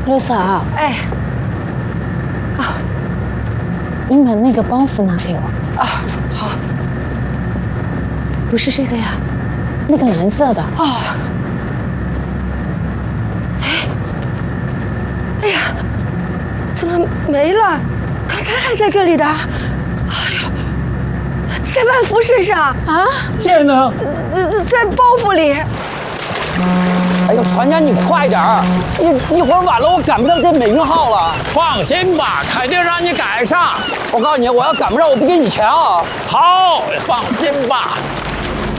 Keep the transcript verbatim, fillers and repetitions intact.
六嫂， 哎，啊， 你把那个包袱拿给我。 啊，好。 不是这个呀，那个蓝色的。 哦。哎，哎呀，怎么没了？刚才还在这里的。哎呀，在万福身上啊？ 剑呢？ 呃，在包袱里。 哎呦，船家你快点儿，一一会儿晚了我赶不上这美运号了。 放心吧，肯定让你赶上。 我告诉你，我要赶不上，我不跟你抢。 好，放心吧。